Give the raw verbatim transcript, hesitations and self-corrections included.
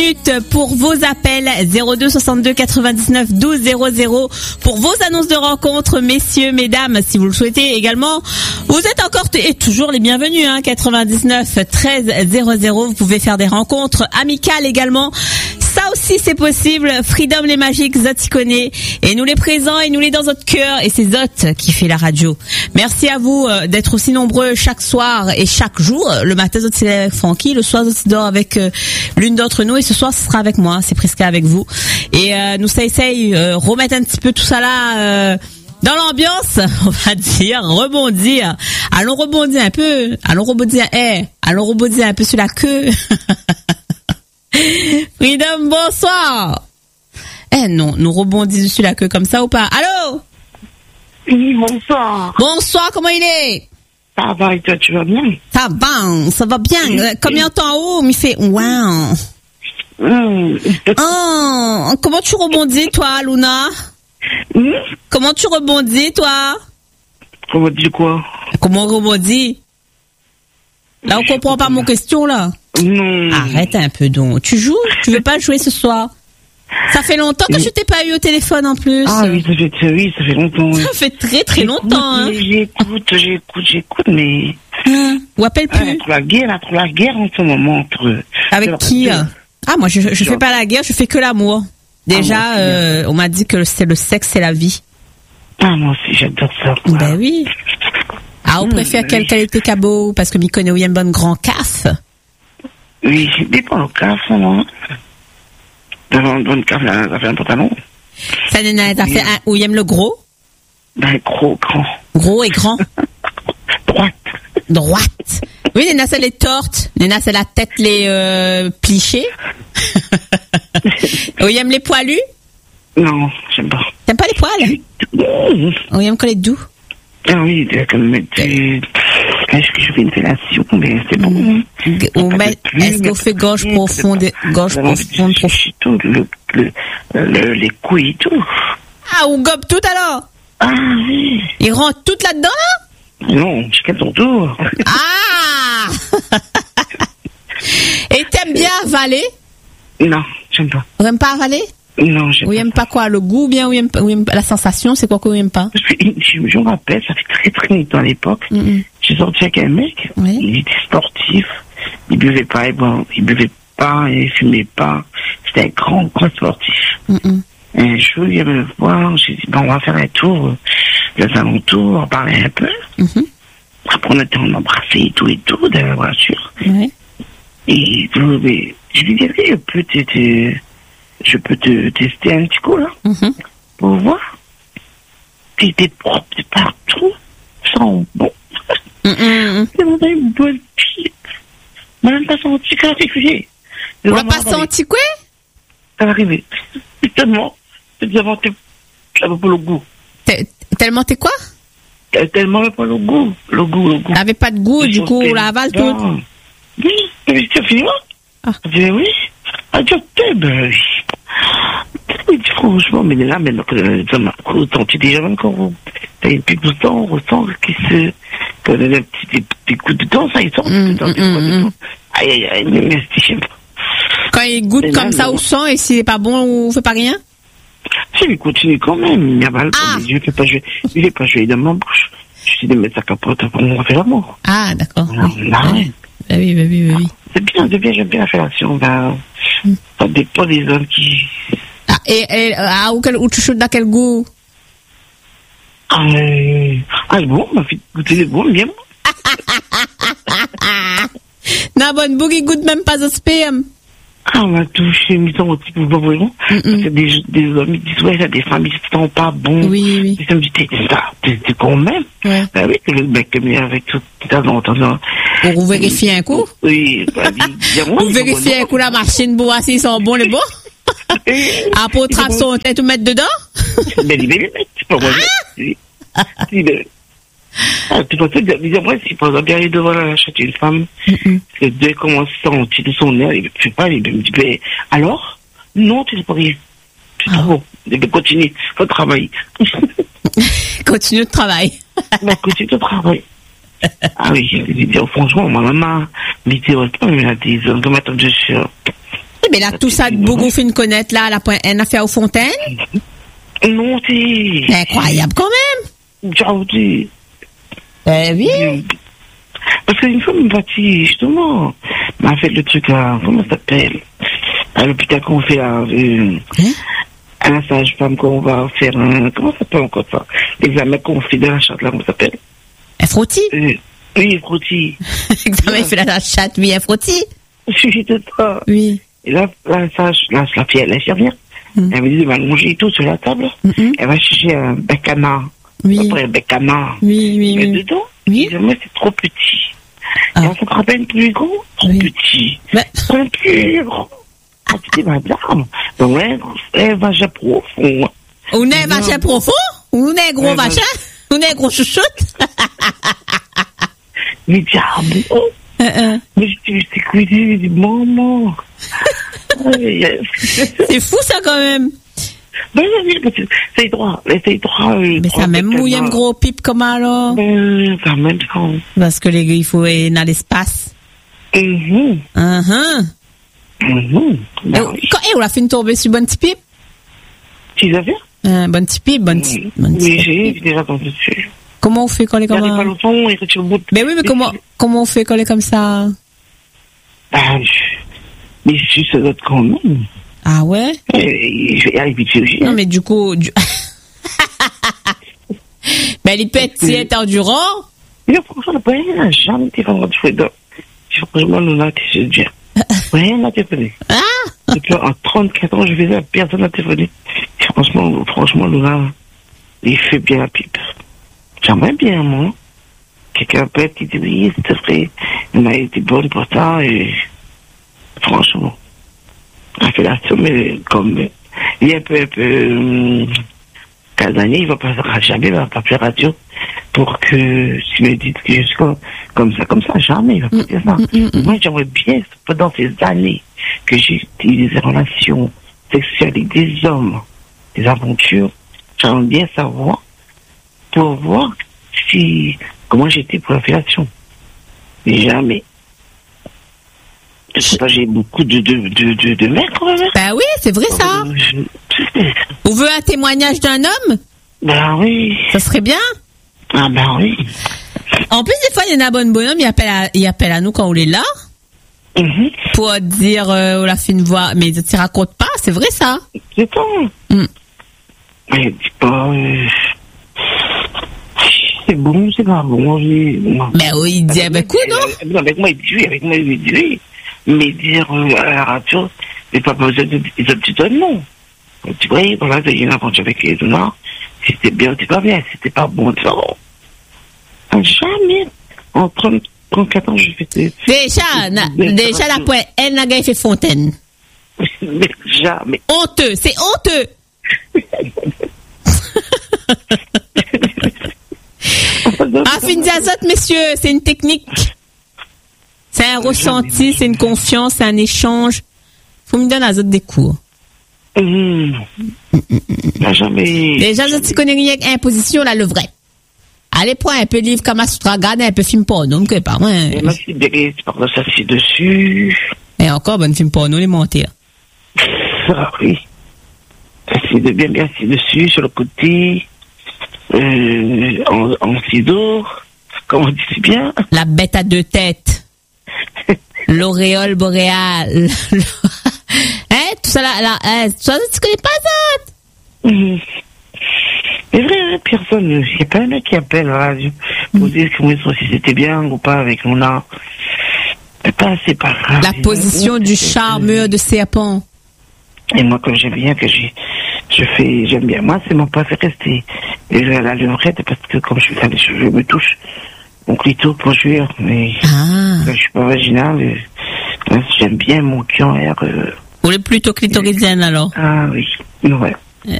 minutes pour vos appels zéro deux soixante-deux quatre-vingt-dix-neuf douze zéro zéro pour vos annonces de rencontres, messieurs, mesdames, si vous le souhaitez également. Vous êtes encore t- et toujours les bienvenus, hein, quatre-vingt-dix-neuf treize zéro zéro. Vous pouvez faire des rencontres amicales également. Ça aussi, c'est possible. Freedom, les magiques, Zot y connaît. Et nous les présents, et nous les dans notre cœur. Et c'est Zot qui fait la radio. Merci à vous euh, d'être aussi nombreux chaque soir et chaque jour. Le matin, Zot c'est avec Francky. Le soir, Zot dort avec euh, l'une d'entre nous. Et ce soir, ce sera avec moi. C'est presque avec vous. Et euh, nous, ça essaye euh, remettre un petit peu tout ça là euh, dans l'ambiance, on va dire, rebondir. Allons rebondir un peu. Allons rebondir. Eh, allons rebondir un peu sur la queue. Freedom, bonsoir. Eh non, nous rebondissons sur la queue comme ça ou pas? Allô? Oui, bonsoir. Bonsoir, comment il est? Ça va et toi, tu vas bien? Ça va, ça va bien. Euh, Combien de temps en haut? Il me fait wow. Mmh. Oh, comment tu rebondis, toi, Luna? Mmh. Comment tu rebondis, toi? Comment dire quoi? Comment on rebondit? Là, on comprend pas mon question, là. Non. Arrête un peu donc. Tu joues? Tu veux pas jouer ce soir? Ça fait longtemps que je t'ai pas eu au téléphone en plus. Ah oui, ça fait, oui, ça fait longtemps. Ça fait très très longtemps. Hein. J'écoute, j'écoute, j'écoute, mais... Hein? Ou appelle plus. Ah, entre la guerre, entre la guerre en ce moment, entre... Avec qui? Deux. Ah, moi, je, je fais pas la guerre, je fais que l'amour. Déjà, ah, euh, on m'a dit que c'est le sexe, c'est la vie. Ah, moi aussi, j'adore ça. Quoi. Ben oui. Ah, on mmh, préfère quelle oui. qualité cabot? Parce que m'y connaît où il y a une bonne grand caf. Oui, c'est dépend le caf, moi. Dans une bonne caf, ça fait un pantalon. Ça n'a pas fait un, où il aime le gros? Ben, gros, grand. Gros et grand. Droite. Droite. Oui, Léna, c'est les tortes. Léna, c'est la tête, les euh, plichés. Où il aime les poilus? Non, j'aime pas. T'aimes pas les poils? Mmh. Où il aime qu'on les doux? Ah oui, comme tu... Est-ce que je fais une fellation, mais c'est bon. Mmh. Ou met... Est-ce qu'on fait gorge profonde, gorge profonde, profonde? Le, le, le, les couilles et tout. Ah, on gobe tout alors? Ah oui. Il rentre tout là-dedans, là? Non, chacun son tour. Ah! Et t'aimes bien avaler? Non, j'aime pas. Vous n'aimez pas avaler? Non, j'aime pas. Vous n'aimez pas quoi? Le goût ou bien, ou aime, ou aime, la sensation? C'est quoi que vous n'aimez pas? Je, je, je me rappelle, ça fait très très longtemps à l'époque. Mm-hmm. J'ai sorti avec un mec. Oui. Il était sportif. Il buvait pas, et bon, il buvait pas, il fumait pas. C'était un grand, grand sportif. Mm-hmm. Un jour, il vient me voir. J'ai dit, bon, on va faire un tour, les alentours, on va parler un peu. Mm-hmm. Après, on était en embrassé et tout et tout, dans la voiture. Oui. Et je lui dis, est-ce que je peux te, te, je peux te tester un petit coup, là, mm-hmm. pour voir. Puis il était propre de partout, sans bon. Mm-hmm. C'est vraiment une bonne pipe. On n'a même pas senti que c'était. On n'a pas senti quoi? Ça va arriver. Tellement, tellement, t'es pas le goût. Tellement t'es quoi? Tellement pas le goût, le goût, le goût. T'avais pas de goût, du coup, on l'avale tout. Oui, mais tu as fini là? Ah. Je dis oui. Ah, tu as ben oui. Franchement, mais là, maintenant que ça m'a ressenti déjà, même quand vous avez une pique de temps, on ressent qu'il se, qu'on a un petit, des, des coups de temps, ça, il sort, mm, des mm, mm. Aïe, aïe, aïe, mais je sais pas. Quand il goûte et comme là, ça au sang, et s'il n'est pas bon, on fait pas rien? Si, il continue quand même, il n'y a pas le ah. Je ne fais pas jouer, je ne fais pas jouer dans ma bouche. Je dis de mettre sa capote pour on va faire l'amour. Ah, d'accord. Là, là, oui. Bah oui, bah oui, bah oui. C'est bien, c'est bien, j'aime bien la fellation. Ben, mm. Ça dépend des hommes qui... Ah, et, et ah, ou, quel, ou tu chutes dans quel goût? Ah, euh, ah bon, ma fille, goûter bon, bien bon. Na bonne bougue, il goûte même pas de sperme. Ah, on m'a touché, mais ça, on dit que vous voyez, parce que des, des hommes, ils disent, ouais, il y a des femmes, ils ne sont pas bons. Oui, oui. Et ça me dit, t'es, t'es quand même. Ouais. Ben oui, que le mec est avec tout, de temps en temps. Pour vous vérifier un coup? Oui, bah, vous vérifiez un coup la machine pour voir s'ils sont bons, les bons? Ah, pour tracer son tête ou mettre dedans? Ben, il va les mettre, c'est pas moi. Ah, tu penses que, après, si par exemple, il arrive devant la chatte d'une femme, mm-hmm. que dès qu'on commence à sentir de son air, il ne fait pas, il me dit, ben, alors? Non, tu ne sais pas rien. C'est ah. trop. Il continue, faut travailler. Continue de travailler. Ben, continue de travailler. Ah oui, je dis, franchement, ma maman, mais tu vois pas, mais il y a des hommes, comme attends, je suis, Mais là, tout ça, beaucoup fait une connaître, là, la pointe, une affaire aux fontaines. Non, c'est... Incroyable, quand même. J'ai Eh oui. Parce qu'une fois, m'a dit, justement, m'a fait le truc là, comment ça s'appelle? À l'hôpital qu'on fait là, euh, hein? À la sage-femme qu'on va faire un, comment ça s'appelle encore ça? L'examen qu'on fait de la chatte là, comment ça s'appelle? Un frottis? Euh, oui, un frottis. Examen, il fait la chatte, oui, un frottis. Oui, c'est ça. Oui. Et là, la sage, la, la fille, elle infirmière, mm. elle me dit de m'allonger et tout sur la table. Mm-hmm. Elle va chercher un bec à main. Oui. Après un bec à main. Oui, oui, mais oui. dedans, oui. Moi, c'est trop petit. Ah. Et on se rappelle plus gros, trop oui. petit. Mais... Trop plus gros. Ah, tu dis, madame, ouais, elle va chez profond. Ou n'est va chez profond? Ou n'est gros vachin? Ou n'est gros chouchoute? Mais diable, oh. Uh-uh. Mais je dis, c'est quoi, je dis, maman. C'est fou, ça, quand même. Ben oui, c'est droit, c'est droit. Mais ça même mouille un gros pipe comme alors. Ben, ça même quand. Parce que les gars, il faut aller dans l'espace. Mhm. Mhm. Mhm. Quand on a fait une tombée sur bonne petit pipe? Tu l'as vu? Un bon petit pipe, bon petit. Oui, j'ai déjà tombé dessus. Comment on fait quand elle est comme ça? Il n'y a pas longtemps, il est sur le bout. Ben oui, mais comment, comment on fait quand elle est comme ça? Ah, mais je suis sur l'autre quand même. Ah ouais? Et je vais arriver de Non, mais du coup, du... ben, il peut être si est endurant. Mais franchement, il n'a jamais été vraiment du fouet d'or. Franchement, nous, là, tu sais dire. Rien n'a téléphoné. Ah! Depuis en trente-quatre ans, je faisais, personne n'a téléphoné. Franchement, franchement, Luna, il fait bien la pipe. J'aimerais bien, moi. Quelqu'un peut-être qui dit oui, c'est vrai. Elle a été bonne pour ça et franchement, elle a fait la somme, mais comme il est un peu, un peu, euh, casanier, il va pas jamais, il va pas faire radio pour que, si me dites que je suis comme, comme ça, comme ça, jamais, il va pas dire ça. Mm, mm, mm. Moi, j'aimerais bien, pendant ces années que j'ai eu des relations sexuelles avec des hommes, des aventures, j'aimerais bien savoir pour voir si, comment j'étais pour la fellation. Mais jamais. Je sais pas, j'ai beaucoup de, de, de, de, de mecs, quand même. Ben oui, c'est vrai, ça. Je... Vous voulez un témoignage d'un homme? Ben oui. Ça serait bien? Ah ben oui. En plus, des fois, il y en a un bon bonhomme, il appelle à, il appelle à nous quand on est là. Mm-hmm. Pour dire, euh, on a fait une voix, mais tu racontes pas, c'est vrai, ça? C'est ça. Mm. Mais dis pas, euh... c'est bon, c'est pas bon. Ben oui, il dit, ben écoute, non? Avec moi, il dit oui, avec moi, il dit oui. Mais dire euh, à la radio, mais pas besoin de petits tonnes, non. Tu vois, voilà, il y a une aventure avec les Donnards. Si c'était bien, c'était pas bien. Si c'était pas bon, c'est pas jamais. En trente, trente-quatre ans, je fais des... Déjà, na, déjà, la pointe, elle n'a pas fait fontaine. Mais jamais. Honteux, c'est honteux. Affine d'azote, messieurs, c'est une technique. C'est un ressenti, c'est une confiance, c'est un échange. Faut me donner l'azote des cours. Mmh. Mmh. Jamais. Déjà, je ne connais rien avec imposition, là, le vrai. Allez, prends un peu de livre comme Astra, regarde un peu film porno, que pas moi. Et moi, c'est des tu parles de ça, c'est dessus. Et encore, bon film porno, les monter. Ah oui. C'est de bien, bien assis dessus, sur le côté, euh, en, en ciseaux. Comment on dit si bien? La bête à deux têtes. L'auréole boréale. Hein, tout ça là, là hein, tout ça, tu connais pas ça? Mmh. C'est vrai, hein, personne, il n'y a pas un mec qui appelle à la radio pour mmh. dire que moi, si c'était bien ou pas avec mon art. C'est pas, c'est pas grave. La position du charmeur de serpent. Et moi, comme j'aime bien que j'ai, je fais, j'aime bien. Moi, c'est mon préféré, c'est la levrette parce que comme je fais ça, les cheveux me touchent. Mon clito pour jouir, mais ah. je suis pas vaginal. Et, j'aime bien mon cœur. Euh, Vous voulez plutôt clitoridienne alors? Ah oui, ouais.